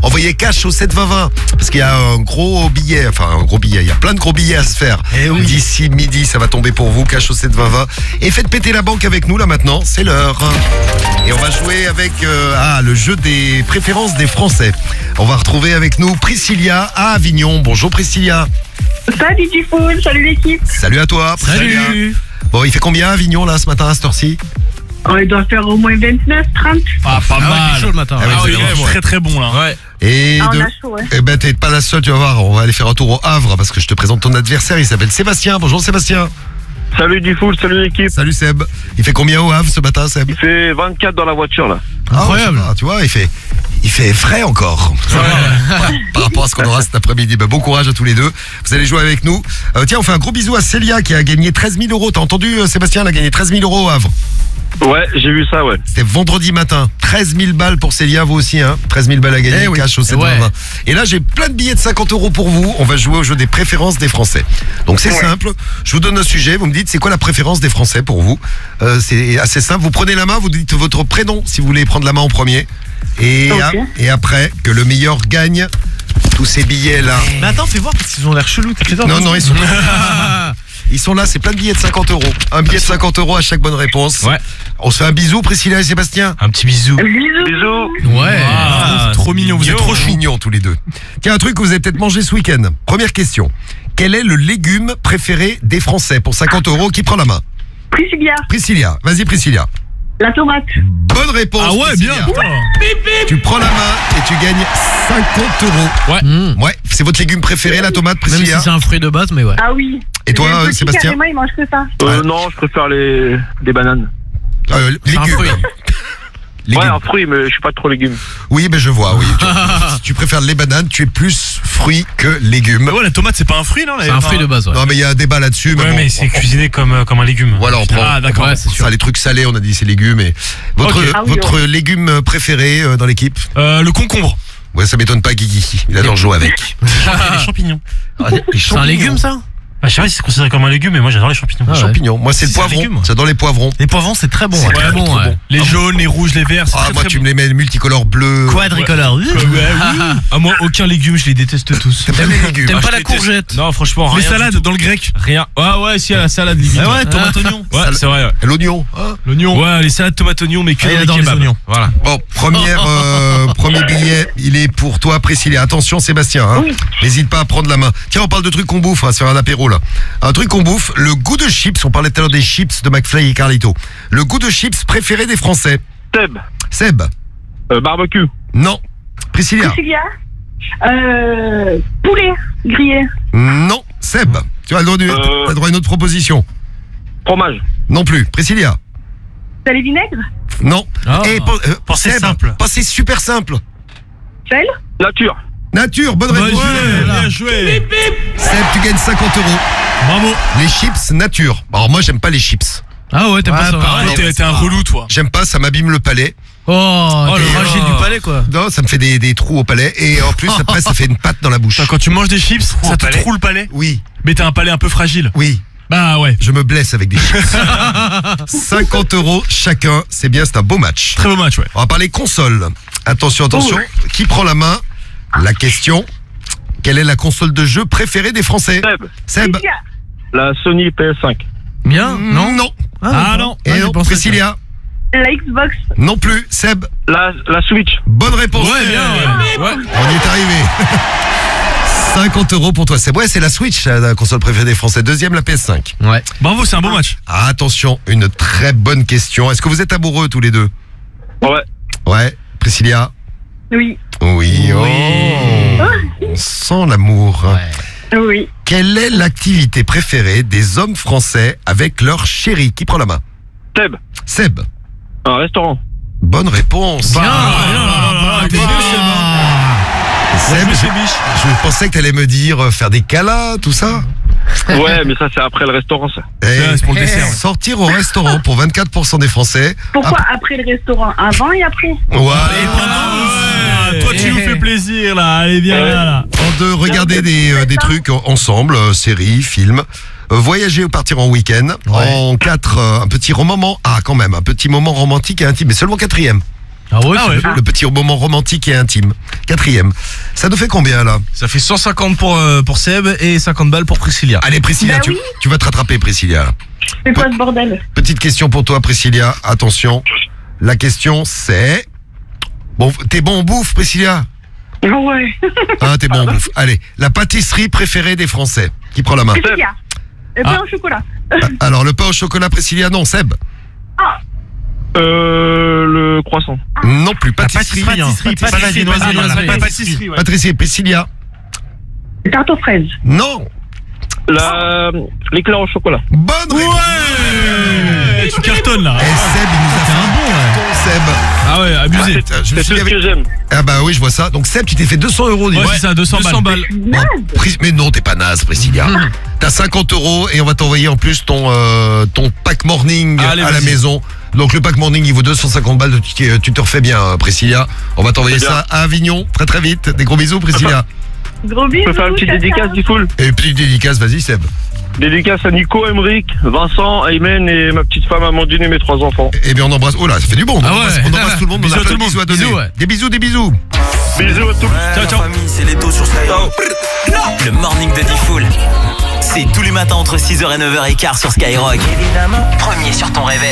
envoyez cash au 72020 parce qu'il y a un gros billet, il y a plein de gros billets à se faire. D'ici midi, ça va tomber pour vous, cash au 72020. Et faites péter la banque avec nous là maintenant, c'est l'heure. Et on va jouer avec le jeu des préférences des Français. On va retrouver avec nous Priscilla à Avignon. Bonjour Priscilla. Salut Tifoun, salut l'équipe. Salut à toi Priscilla. Salut. Bon, il fait combien à Avignon là ce matin à cette heure-ci? Il doit faire au moins 29, 30. Ah, pas mal. Il est chaud le matin. Très très bon là. Ouais. Et On a chaud, ouais. Eh ben t'es pas la seule, tu vas voir, on va aller faire un tour au Havre parce que je te présente ton adversaire, il s'appelle Sébastien. Bonjour Sébastien. Salut Dufoul, salut l'équipe. Salut Seb. Il fait combien au Havre ce matin Seb? Il fait 24 dans la voiture là. Incroyable. Tu vois, il fait frais encore. Par rapport à ce qu'on aura cet après-midi. Bon courage à tous les deux. Vous allez jouer avec nous. Tiens, on fait un gros bisou à Célia qui a gagné 13 000 €. T'as entendu Sébastien, elle a gagné 13 000 € au Havre. Ouais, j'ai vu ça, ouais. C'était vendredi matin. 13 000 balles pour Célia, vous aussi, hein. 13 000 balles à gagner, cash au 720. Et là, j'ai plein de billets de 50 € pour vous. On va jouer au jeu des préférences des Français. Donc c'est simple. Je vous donne un sujet. Vous me dites c'est quoi la préférence des Français pour vous. C'est assez simple. Vous prenez la main, vous dites votre prénom si vous voulez prendre la main en premier. Et après, que le meilleur gagne tous ces billets-là. Mais attends, fais voir parce qu'ils ont l'air chelous. Non, ils sont ils sont là, c'est plein de billets de 50 €. Un billet de 50 € à chaque bonne réponse. Ouais. On se fait un bisou, Priscilla et Sébastien. Un petit bisou. Bisous. Ouais. C'est trop mignon, vous êtes trop mignons tous les deux. Tiens, un truc que vous avez peut-être mangé ce week-end. Première question. Quel est le légume préféré des Français pour 50 €? Qui prend la main? Priscilla. Vas-y Priscilla. La tomate. Bonne réponse. Ah ouais, Priscilla. bien. Tu prends la main et tu gagnes 50 €. Ouais, c'est votre légume préféré, la tomate, Même Priscilla. si c'est un fruit de base, mais ouais. Ah oui. Et toi, J'ai un petit Sébastien? carrément, il mange que ça. Non, je préfère les bananes. C'est un Légumes. fruit. Légumes. Ouais, un fruit, mais je suis pas trop légumes. Oui, je vois, oui. Si tu préfères les bananes, tu es plus fruit que légumes. Ouais, la tomate c'est pas un fruit non? C'est un fruit de base, ouais. Non, mais il y a un débat là-dessus. Ouais, mais c'est cuisiné comme un légume. Voilà, on prend. Ah, d'accord. Ouais, c'est sûr. Ça, les trucs salés, on a dit c'est légumes. Et votre légume préféré dans l'équipe? Le concombre. Ouais, ça m'étonne pas, Guigui. Il adore jouer avec. Les champignons. C'est un légume, ça? Je sais pas si c'est considéré comme un légume, mais moi j'adore les champignons. Ah ouais. Champignons. Moi, c'est le C'est un poivron. légume. J'adore les poivrons. Les poivrons, c'est très bon. C'est ouais. très bon, ouais. Les jaunes, les rouges, les verts, c'est très, Moi, très tu bon. me les mets multicolores bleus. Quadricolore. Ah, moi, aucun légume, je les déteste tous. T'aimes les légumes? T'aimes pas je la déteste. courgette? Non, franchement, rien. Les salades dans le grec? Rien. Ouais, si, à la salade, limite. Ah ouais, tomate oignon. Ouais, c'est vrai. Ouais. L'oignon. L'oignon. Ouais, les salades tomate oignon, mais que il dans adore les les kebabs. oignons. Voilà. Bon, premier billet, il est pour toi, Priscilla. Attention, Sébastien, hein. Oui. N'hésite pas à prendre la main. Tiens, on parle de trucs qu'on bouffe, on va se faire un apéro là. Un truc qu'on bouffe, le goût de chips. On parlait tout à l'heure des chips de McFly et Carlito. Le goût de chips préféré des Français. Seb. Barbecue. Non. Priscilla. Poulet grillé. Non. Seb. Tu as le droit t'as le droit à une autre proposition. Fromage. Non plus. Priscilla. Salé vinaigre. Non. Ah. Et Pensez Seb, simple. pensez super simple. Sel. Nature, bonne réponse. Bien joué. Seb, tu gagnes 50 €. Bravo. Les chips nature. Alors moi, j'aime pas les chips. Ah ouais, t'aimes pas ça? Pareil, t'es un relou, toi. J'aime pas, ça m'abîme le palais. Oh, le le fragile du palais, quoi. Non, ça me fait des trous au palais. Et en plus, après, ça fait une pâte dans la bouche. Quand tu manges des chips, ça te troue le palais. Oui, Mais t'as un palais un peu fragile. oui. Bah ouais. Je me blesse avec des chips. 50 € chacun. C'est bien, c'est un beau match. Très beau match, ouais. On va parler console. Attention. Qui prend la main? La question. Quelle est la console de jeu préférée des Français? Seb. La Sony PS5. Bien? Non? Non. Ah non. Et non. Priscilla. La Xbox. Non plus. Seb. La Switch. Bonne réponse. Ouais, bien. Ouais. On y est arrivé. 50 € pour toi. C'est la Switch, la console préférée des Français. Deuxième, la PS5. Ouais. Bravo, c'est un beau match. Attention, une très bonne question. Est-ce que vous êtes amoureux tous les deux? Ouais. Ouais. Priscilla? Oui. Oui. Oh. On sent l'amour. Ouais. Oui. Quelle est l'activité préférée des hommes français avec leur chérie? Qui prend la main? Seb. Un restaurant. Bonne réponse. Bien. Seb, je pensais que tu allais me dire faire des câlins, tout ça. Ouais, mais ça c'est après le restaurant, ça. C'est pour le dessert. Sortir au restaurant pour 24% des Français. Pourquoi après le restaurant? Avant et après? Ouais. Toi, tu nous fais plaisir, là. Allez, viens là. De regarder des trucs ensemble, séries, films. Voyager ou partir en week-end. En 4, un petit moment. Ah, quand même, un petit moment romantique et intime, mais seulement 4e. Ah ouais, Ah ouais. Le petit moment romantique et intime. 4e. Ça nous fait combien là? Ça fait 150 pour Seb et 50 balles pour Priscilla. Allez Priscilla, Bah tu, oui. tu vas te rattraper Priscilla. C'est quoi ce bordel? Petite question pour toi Priscilla, attention. La question c'est... Bon, t'es bon en bouffe Priscilla? Ouais. Hein, t'es bon en bouffe. Allez, la pâtisserie préférée des Français. Qui prend la main? Priscilla. Le pain au chocolat. Alors le pain au chocolat Priscilla, non. Seb? Le croissant. Non plus, pâtisserie. Pâtisserie, pâtisserie. Pâtisserie, Priscilla? Tarte aux fraises. Non. L'éclair au chocolat. Bonne réponse. Ouais. Tu cartonnes là. Et Seb, il nous a fait un bon, Seb. Ah ouais, abusé. Putain, je me C'est suis tout dit ce avec... que j'aime. Ah bah oui, je vois ça. Donc Seb, tu t'es fait 200 euros. dis. Ouais, c'est ça, 200 balles. Naze. Mais non, t'es pas naze, Priscilla. T'as 50 euros et on va t'envoyer en plus ton pack morning Allez, à la vas-y. maison. Donc le pack morning, il vaut 250 balles. Tu te refais bien, Priscilla. On va t'envoyer C'est ça à Avignon très très vite. Des gros bisous, Priscilla. Gros Je bisous. peux faire une petite ciao, dédicace ciao. du full. Et puis dédicace, vas-y Seb. Dédicace à Nico, Emeric, Vincent, Aymen et ma petite femme Amandine et mes 3 enfants. Eh bien on embrasse. Oh là, ça fait du bon. On Ah embrasse, ouais. on embrasse tout le monde. On Bisous a à plein tout de le bisous à monde. donner. Bisous, ouais. Des bisous, des bisous. Bisous à tous. Ciao, ciao. Famille, c'est les taux sur Skyrock. Le morning de Diffoul. C'est tous les matins entre 6h et 9h15 sur Skyrock. Évidemment. Premier sur ton réveil.